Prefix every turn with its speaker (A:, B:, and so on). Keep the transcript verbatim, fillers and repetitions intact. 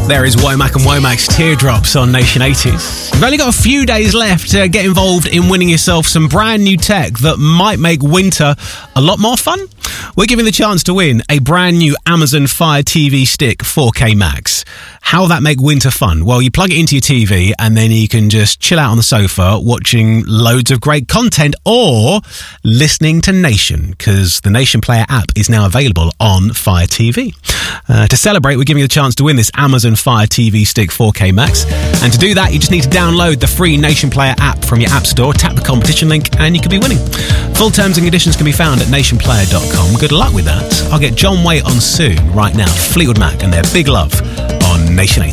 A: There is Womack and Womack's Teardrops on Nation eighties. You've only got a few days left to get involved in winning yourself some brand new tech that might make winter a lot more fun. We're giving the chance to win a brand new Amazon Fire T V Stick four K Max. How will that make winter fun? Well, you plug it into your T V and then you can just chill out on the sofa watching loads of great content or listening to Nation, because the Nation Player app is now available on Fire T V. Uh, to celebrate, we're giving you the chance to win this Amazon Fire T V Stick four K Max. And to do that, you just need to download the free Nation Player app from your app store, tap the competition link, and you could be winning. Full terms and conditions can be found at nation player dot com. Good luck with that. I'll get John Waite on soon, right now. Fleetwood Mac and their Big Love on Nation eighty.